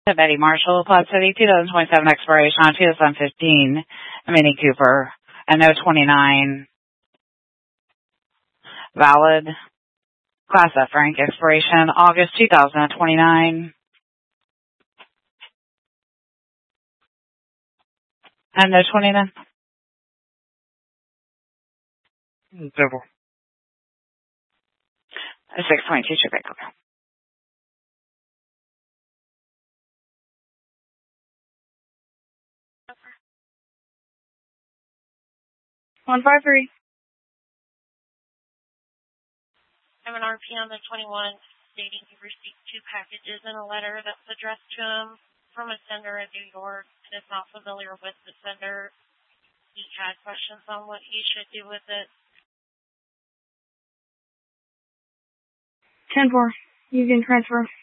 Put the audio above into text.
Betty Marshall, Pod City, 2027 expiration on 2015, a Mini Cooper, and no 29 valid. Class F rank expiration August 2029, and no 29. Double. 622 Quebec. 153. I'm an RP on the 21 stating he received 2 packages and a letter that's addressed to him from a sender in New York and is not familiar with the sender. He had questions on what he should do with it. 10-4. You can transfer.